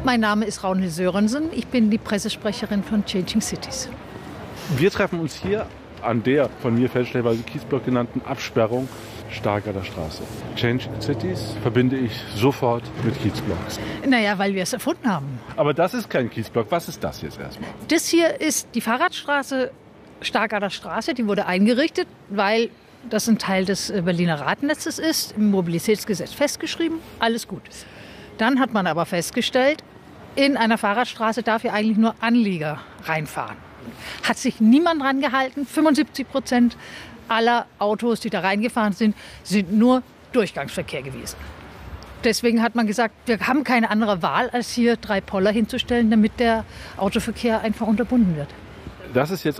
Mein Name ist Raunhild Sörensen. Ich bin die Pressesprecherin von Changing Cities. Wir treffen uns hier an der von mir fälschlicherweise Kiesblock genannten Absperrung Stargarder Straße. Changing Cities verbinde ich sofort mit Kiesblocks. Naja, weil wir es erfunden haben. Aber das ist kein Kiesblock. Was ist das jetzt erstmal? Das hier ist die Fahrradstraße Stargarder Straße. Die wurde eingerichtet, weil das ein Teil des Berliner Radnetzes ist, im Mobilitätsgesetz festgeschrieben. Alles gut. Dann hat man aber festgestellt, in einer Fahrradstraße darf hier eigentlich nur Anlieger reinfahren. Hat sich niemand dran gehalten. 75% aller Autos, die da reingefahren sind, sind nur Durchgangsverkehr gewesen. Deswegen hat man gesagt, wir haben keine andere Wahl, als hier 3 Poller hinzustellen, damit der Autoverkehr einfach unterbunden wird. Das ist jetzt